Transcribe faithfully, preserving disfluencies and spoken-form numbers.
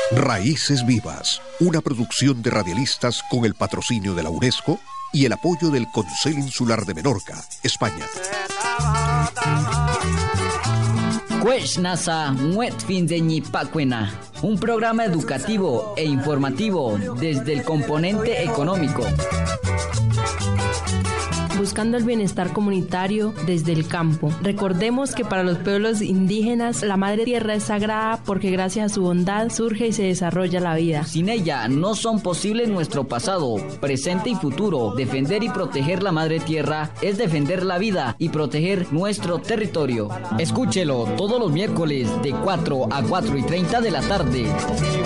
Raíces Vivas, una producción de radialistas con el patrocinio de la UNESCO y el apoyo del Consell Insular de Menorca, España. Cueshnasa Muetfinzeñipacuena, un programa educativo e informativo desde el componente económico. Buscando el bienestar comunitario desde el campo. Recordemos que para los pueblos indígenas la madre tierra es sagrada porque gracias a su bondad surge y se desarrolla la vida. Sin ella no son posibles nuestro pasado, presente y futuro. Defender y proteger la madre tierra es defender la vida y proteger nuestro territorio. Escúchelo todos los miércoles de cuatro a cuatro y treinta de la tarde.